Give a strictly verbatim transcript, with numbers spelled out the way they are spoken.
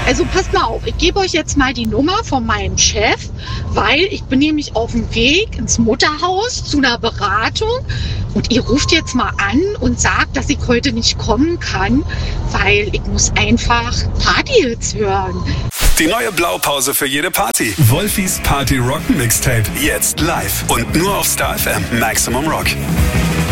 Also passt mal auf, ich gebe euch jetzt mal die Nummer von meinem Chef, weil ich bin nämlich auf dem Weg ins Mutterhaus zu einer Beratung und ihr ruft jetzt mal an und sagt, dass ich heute nicht kommen kann, weil ich muss einfach Party-Hits hören. Die neue Blaupause für jede Party. Wolfis Party Rock Mixtape. Jetzt live und nur auf Star F M Maximum Rock.